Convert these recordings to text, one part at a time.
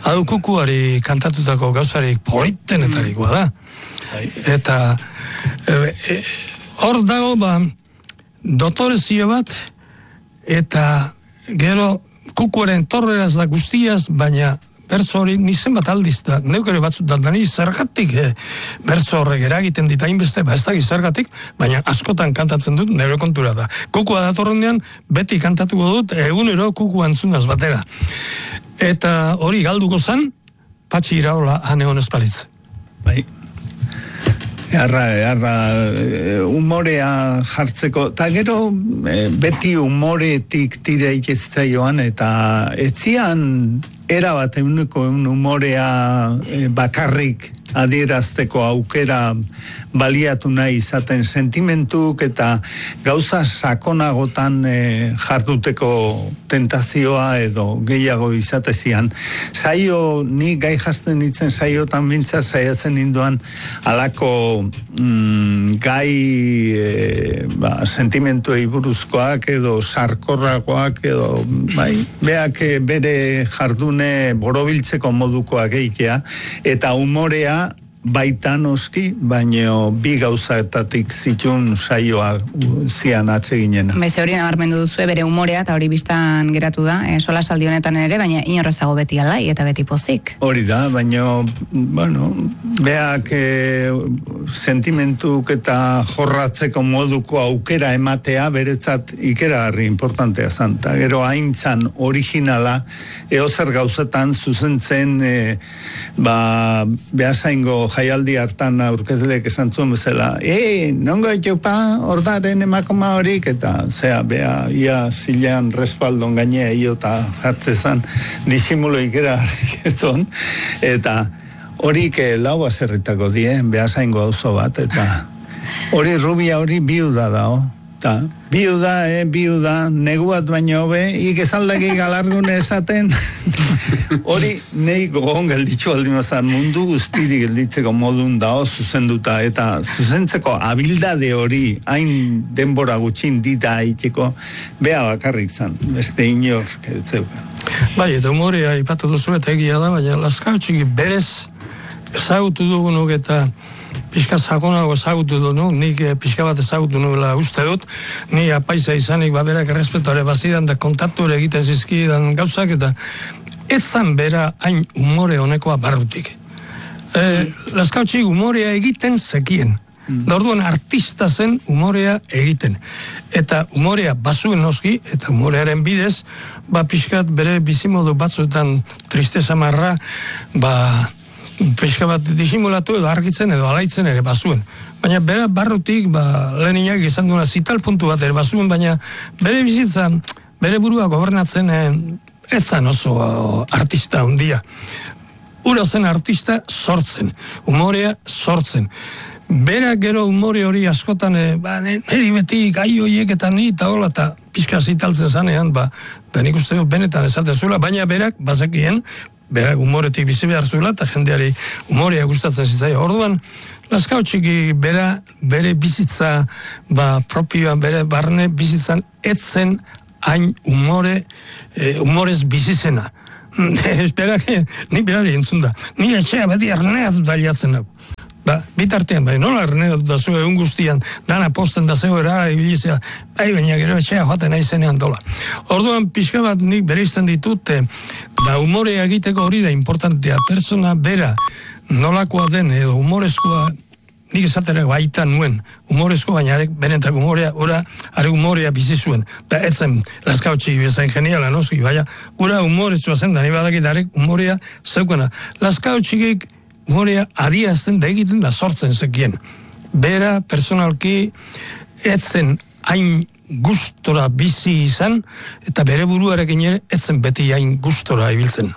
Hau kukuari kantatutako gauzarik politenetarikoa da. Eta hor dago dotorezio bat, eta gero kukuaren torreraz da guztiaz, baina bertso hori nizen bat aldiz da, neukere batzut da ni zergatik bertso horrek eragiten dita inbeste, ez da zergatik, baina askotan kantatzen dut, nire kontura da. Kukua datorrendean, beti kantatuko dut, egunero kukua entzunaz batera. Eta hori galduko zen, Patxi Iraola hanegon espalitz. Bai. Umorea jartzeko, eta gero beti umoretik tira ikiztzaioan, eta etzian erabat eguneko umorea bakarrik adierazteko aukera baliatu nahi izaten sentimentuk eta gauza sakonagotan jarduteko tentazioa edo gehiago izatezian. Saio, ni gai jartzen ditzen saiotan bintza saiatzen ninduan alako gai sentimentuei buruzkoak edo sarkorragoak edo beak bere jardune borobiltzeko modukoak egitea eta umorea baita noski, baino bi gauzatatik zitun saioa zian atseginen. Beze hori nabarmendu duzue bere umorea eta hori biztan geratu da, sola saldi honetan ere, baina inorrezago beti alai eta beti pozik. Hori da, baino, beak sentimentuk eta jorratzeko moduko aukera ematea beretzat ikeragarri importantea zan. Ta gero haintzan originala, eozer gauzetan zuzentzen behasaingo jaialdi hartan aurkezleek esan zuen bezala, nongo etxupa ordaren emakoma horik, eta bea ia zilean respaldon gainea iota jartzezan disimulo ikera ezon, eta horik lau azerritako die, behasaingo auzo bat, eta hori rubia hori biuda dao. Biuda, neguat baino hobe, ikezaldaki galargune esaten, hori nahi gogon gelditzu aldimazan mundu guztiri gelditzeko modun dao zuzenduta, eta zuzentzeko abildade hori hain denbora gutxin dita haiteko, bea bakarrik zan, beste inor ketzeuka. Bai, eta umorea ipatu duzu eta egia da, baina Lazkautxik berez ezagutu dugunuk eta pixka sakonago ezagutu du, nik pixka bat ezagutu nuela uste dut, ni apaisa izanik berak errespetuare bazidan da kontakture egiten zizkidan gauzak, eta ez zan bera hain umore honekoa barrutik. Lazkautxik umorea egiten zekien. Da orduan artista zen umorea egiten. Eta umorea bazuen noski, eta umorearen bidez, pixkat bere bizimodu batzuetan tristeza marra, pixka bat disimulatu edo argitzen edo alaitzen ere bazuen. Baina bera barrutik, Leninak izan duena zital puntu bat ere bazuen, baina bere bizitza, bere burua gobernatzen ez zan oso artista hundia. Ura zen artista sortzen, umorea sortzen. Bera gero umore hori askotan, niri beti gai horiek eta ni eta hola, eta pixka zitaltzen zanean, da nik uste dut benetan esaten zuela, baina berak bazekien, berak umoretik bizi behar zuela, eta jendeari umorea gustatzen zitzaio. Orduan, Lazkautxiki bere bizitza, propioan, bere barne bizitzan, etzen hain umorez bizizena. Nik berari entzun da. Ni etxea beti erneatu daliatzen nago. Bitartean, nola erneatu da zu egun guztian, dana posten da zego erara ibilizea, baina gero etxea joaten nahi zenean dola. Orduan, pixka bat nik bere izan ditut, da umorea egiteko hori da importantea, persona bera nolakoa den, edo humorezkoa, nik esatera baita nuen, humorezko, baina benetak umorea bizi zuen. Etzen Lazkautxik bezain geniala, noski, baina, ura humorezkoa zen, da ni badakit arek umorea zeukena. Lazkautxikik umorea adiazten da egiten da sortzen zekien. Bera, personalki, etzen hain gustora bizi izan, eta bere buruarekin ere etzen beti hain gustora ibiltzen.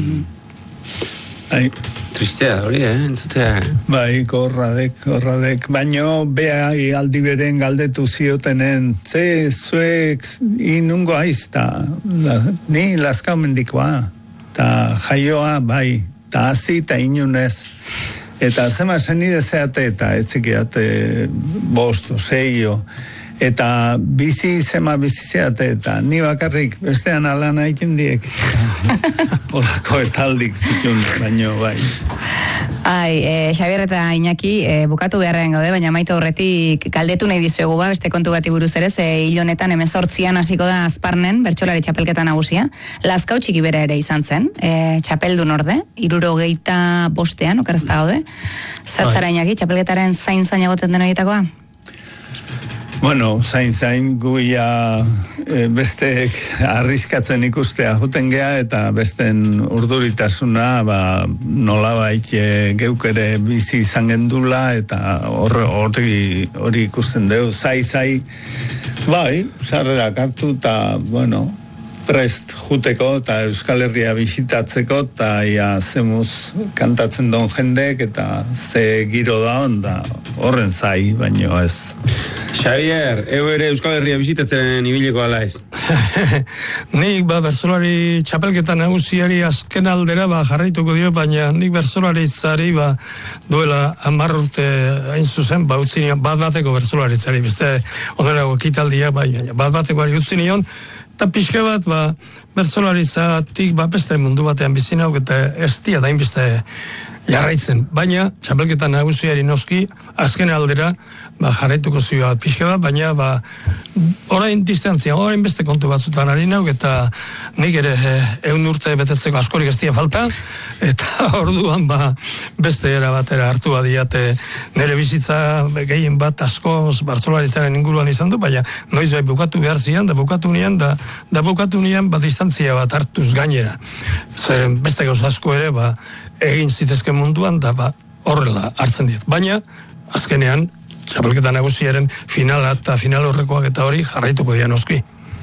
Tristea hori, entzutea. Bai, horradek. Baino, bea aldi beren galdetu ziotenen, zuek inungo aizta, ni Lazkaumendikoa, eta jaioa, bai, eta hazi eta inunez. Eta zema zenide zeate eta etzikiate 5 o 6 Eta bizizeate eta ni bakarrik bestean alan haikin diek. Olako etaldik zitun, baino bai. Xabier eta Iñaki, bukatu beharrean gaude, baina amaitu aurretik galdetu nahi dizuegu beste kontu bati buruz ere, ze hil honetan 18an hasiko da Azparnen, bertsolari txapelketa nagusia. Lazkao txiki bera ere izan zen, txapeldun orde, 75ean, okerazpa gaude. Zertzara Iñaki, txapelketaren zain egoten den horietakoa? Bueno, zain guia besteek arriskatzen ikustea juten gea eta besten urduritasuna nolabait geuk ere bizi izan gendula eta hori ikusten dugu. Zai, bai, sarrerak hartu eta, bueno, prest juteko eta Euskal Herria bisitatzeko eta zemuz kantatzen don jendek eta ze giro da onda horren zai, baino ez. Xavier, ere Euskal Herria bisitatzen ibileko ala ez? Nik bertsolari txapelketa nagusiari azken aldera jarraituko dio, baina nik bertsolaritzari duela 10 urte hain zuzen utzi nion bat-bateko bertsolaritzari, beste onerago ekitaldiak, baina bat-batekoari utzi nion. Eta pixka bat, bertsolaritzatik beste mundu batean bizinauk eta ez dia da inbeste jarraitzen. Baina, txapelketa nagusiari noski, azken aldera, jarraituko zioa pixka bat, baina, orain distantzia, orain beste kontu batzutan ari nauk, eta nik ere 100 urte betetzeko askorik ez dia falta, eta orduan, beste era batera hartu badiate nire bizitza gehien bat asko bertsolaritzaren inguruan izan du, baina noiz bukatu behar zian, da bukatu nian, distantzia bat hartuz gainera. Zeren beste gauz asko ere, egin zitezken munduan, da horrela hartzen dit. Baina, azkenean, txapelketa nagusiaren finala eta final horrekoak eta hori jarraituko dian oski.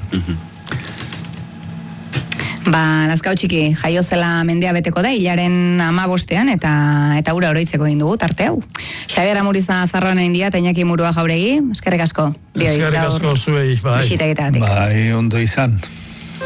Lazkao txiki, jaio zela mendea beteko da, hilaren 15ean, eta ura oroitzeko egin dugu, tarte hau. Xabier Amuriza Zarroan egin dia, eta Iñaki Murua Jauregi, eskerrik asko. Eskerrik asko zuei, bai. Bisita egiteagatik. Bai, ondo izan.